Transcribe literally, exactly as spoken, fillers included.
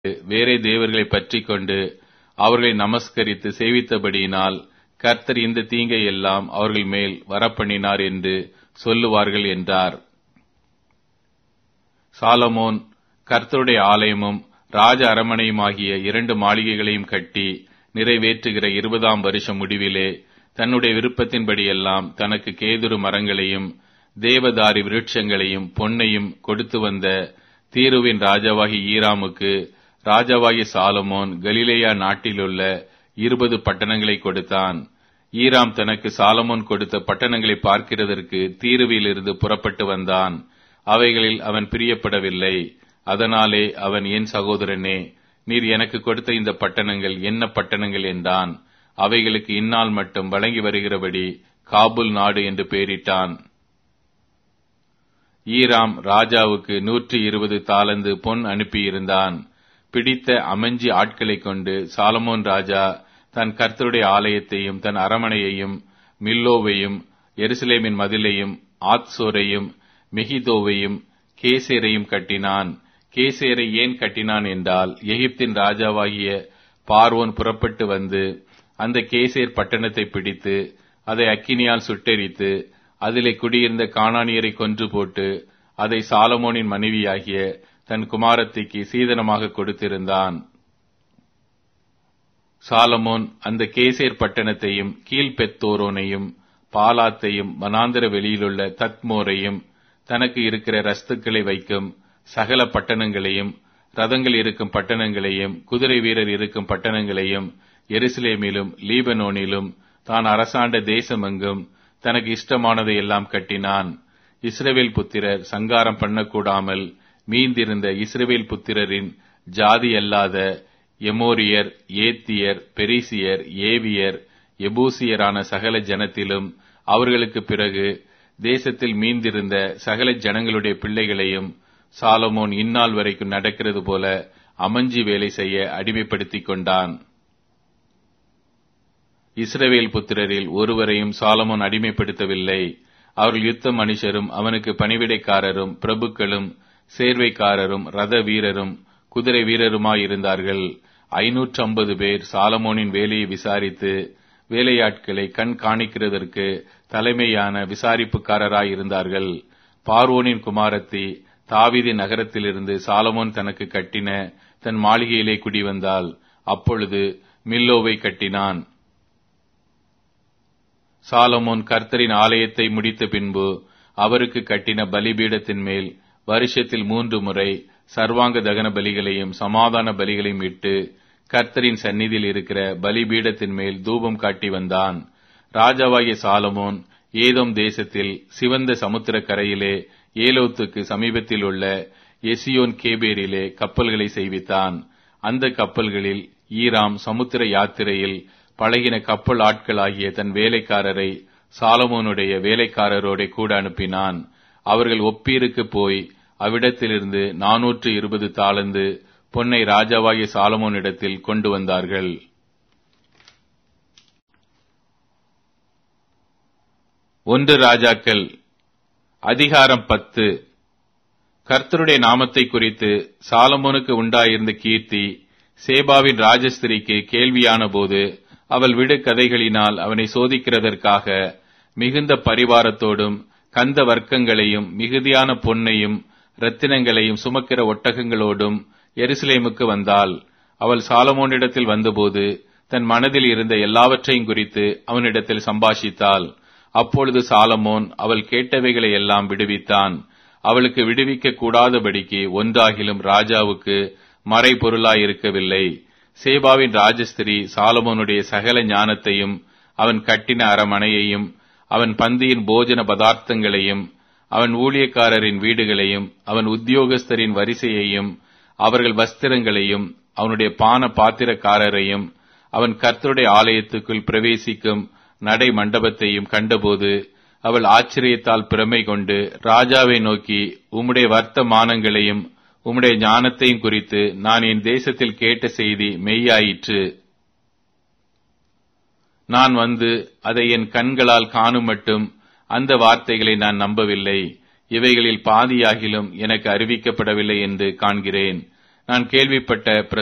வேறே தேவர்களை பற்றிக் கொண்டு அவர்களை நமஸ்கரித்து சேவித்தபடியினால் கர்த்தர் இந்த தீங்கை எல்லாம் அவர்கள் மேல் வரப்பண்ணினார் என்று சொல்லுவார்கள் என்றார். சாலமோன் கர்த்தருடைய ஆலயமும் ராஜ அரமனையுமாகிய இரண்டு மாளிகைகளையும் கட்டி நிறைவேற்றுகிற இருபதாம் வருஷம் முடிவிலே தன்னுடைய விருப்பத்தின்படியெல்லாம் தனக்கு கேதுரு மரங்களையும் தேவதாரி விருட்சங்களையும் பொன்னையும் கொடுத்து வந்த தீருவின் ராஜாவாகி ஈராமுக்கு ராஜாவாகி சாலமோன் கலிலேயா நாட்டிலுள்ள இருபது பட்டணங்களை கொடுத்தான். ஈராம் தனக்கு சாலமோன் கொடுத்த பட்டணங்களை பார்க்கிறதற்கு தீருவிலிருந்து புறப்பட்டு வந்தான். அவைகளில் அவன் பிரியப்படவில்லை. அதனாலே அவன், என் சகோதரனே, நீர் எனக்கு கொடுத்த இந்த பட்டணங்கள் என்ன பட்டணங்கள் என்றான். அவைகளுக்கு இந்நாள் மட்டும் வழங்கி வருகிறபடி காபுல் நாடு என்று பெயரிட்டான். ஈராம் ராஜாவுக்கு நூற்றி இருபது தாலந்து பொன் அனுப்பியிருந்தான். பிடித்த அமைஞ்சி ஆட்களை கொண்டு சாலமோன் ராஜா தன் கர்த்தருடைய ஆலயத்தையும் தன் அரமனையையும் மில்லோவையும் எருசலேமின் மதிலையும் ஆத்சோரையும் மெகிதோவையும் கேசேரையும் கட்டினான். கேசேரை ஏன் கட்டினான் என்றால், எகிப்தின் ராஜாவாகிய பார்வோன் புறப்பட்டு வந்து அந்த கேசேர் பட்டணத்தை பிடித்து அதை அக்கினியால் சுட்டெரித்து அதிலே குடியிருந்த கானானியரை கொன்று போட்டு அதை சாலமோனின் மனைவியாகிய தன் குமாரத்திக்கு சீதனமாக கொடுத்திருந்தான். சாலமோன் அந்த கேசேர் பட்டணத்தையும் கீழ்பெத்தோரோனையும் பாலாத்தையும் வனாந்தர வெளியிலுள்ள தத்மோரையும் தனக்கு இருக்கிற ரஸ்துக்களை வைக்கும் சகல பட்டணங்களையும் ரதங்கள் இருக்கும் பட்டணங்களையும் குதிரை வீரர் இருக்கும் பட்டணங்களையும் எருசலேமிலும் லீபனோனிலும் தான் அரசாண்ட தேசமெங்கும் தனக்கு இஷ்டமானதை எல்லாம் கட்டினான். இஸ்ரவேல் புத்திரர் சங்காரம் பண்ணக்கூடாமல் மீந்திருந்த இஸ்ரவேல் புத்திரரின் ஜாதி அல்லாத எமோரியர், ஏத்தியர், பெரிசியர், ஏவியர், எபூசியரான சகல ஜனத்திலும் அவர்களுக்கு பிறகு தேசத்தில் மீந்திருந்த சகல ஜனங்களுடைய பிள்ளைகளையும் சாலமோன் இந்நாள் வரைக்கும் நடக்கிறது போல அமஞ்சி வேலை செய்ய அடிமைப்படுத்திக் கொண்டான். இஸ்ரவேல் புத்திரரில் ஒருவரையும் சாலமோன் அடிமைப்படுத்தவில்லை. அவர்கள் யுத்த மனுஷரும் அவனுக்கு பணிவிடைக்காரரும் பிரபுக்களும் சேர்வைக்காரரும் ரத வீரரும் குதிரை வீரருமாயிருந்தார்கள். ஐநூற்று ஐம்பது பேர் சாலமோனின் வேலையை விசாரித்து வேலையாட்களை கண் காணிக்கிறதற்கு தலைமையான விசாரிப்புக்காரராயிருந்தார்கள். பார்வோனின் குமாரத்தி தாவீதின் நகரத்திலிருந்து சாலமோன் தனக்கு கட்டின தன் மாளிகையிலே குடிவந்தாள். அப்பொழுது மில்லோவை கட்டினான். சாலமோன் கர்த்தரின் ஆலயத்தை முடித்த பின்பு அவருக்கு கட்டின பலிபீடத்தின் மேல் வருஷத்தில் மூன்று முறை சர்வாங்க தகன பலிகளையும் சமாதான பலிகளையும் இட்டு கர்த்தரின் சந்நிதியில் இருக்கிற பலிபீடத்தின் மேல் தூபம் காட்டி வந்தான். ராஜாவாகிய சாலமோன் ஏதோம் தேசத்தில் சிவந்த சமுத்திர கரையிலே ஏலோத்துக்கு சமீபத்தில் உள்ள எசியோன் கேபேரிலே கப்பல்களை செய்வித்தான். அந்த கப்பல்களில் ஈராம் சமுத்திர யாத்திரையில் பழகின கப்பல் ஆட்களாகிய தன் வேலைக்காரரை சாலமோனுடைய வேலைக்காரரோட கூட அனுப்பினான். அவர்கள் ஒப்பீருக்கு போய் அவ்விடத்திலிருந்து நானூற்று இருபது தாலந்து பொன்னை ராஜாவாகிய சாலமோனிடத்தில் கொண்டு வந்தார்கள். ஒன்று ராஜாக்கள் அதிகாரம் பத்து. கர்த்தருடைய நாமத்தை குறித்து சாலமோனுக்கு உண்டாயிருந்த கீர்த்தி சேபாவின் ராஜஸ்திரிக்கு கேள்வியான போது அவள் விடு கதைகளினால் அவனை சோதிக்கிறதற்காக மிகுந்த பரிவாரத்தோடும் கந்த வர்க்கங்களையும் மிகுதியான பொன்னையும் இரத்தினங்களையும் சுமக்கிற ஒட்டகங்களோடும் எருசலேமுக்கு வந்தாள். அவள் சாலமோனிடத்தில் வந்தபோது தன் மனதில் இருந்த எல்லாவற்றையும் குறித்து அவனிடத்தில் சம்பாஷித்தாள். அப்பொழுது சாலமோன் அவள் கேட்டவைகளை எல்லாம் விடுவித்தான். அவளுக்கு விடுவிக்க கூடாதபடிக்கு ஒன்றாகிலும் ராஜாவுக்கு மறைபொருளாயிருக்கவில்லை. சேபாவின் ராஜஸ்திரி சாலமோனுடைய சகல ஞானத்தையும் அவன் கட்டின அரமனையையும் அவன் பந்தியின் போஜன பதார்த்தங்களையும் அவன் ஊழியக்காரரின் வீடுகளையும் அவன் உத்தியோகஸ்தரின் வரிசையையும் அவர்கள் வஸ்திரங்களையும் அவனுடைய பான பாத்திரக்காரரையும் அவன் கர்த்தருடைய ஆலயத்துக்குள் பிரவேசிக்கும் நடை மண்டபத்தையும் கண்டபோது அவள் ஆச்சரியத்தால் பிரமை கொண்டு ராஜாவை நோக்கி, உம்முடைய வர்த்தமானங்களையும் உம்முடைய ஞானத்தையும் குறித்து நான் என் தேசத்தில் கேட்ட செய்தி மெய்யாயிற்று. நான் வந்து அதை என் கண்களால் காணும் மட்டும் அந்த வார்த்தைகளை நான் நம்பவில்லை. இவைகளில் பாதியாகிலும் எனக்கு அறிவிக்கப்படவில்லை என்று காண்கிறேன். நான் கேள்விப்பட்ட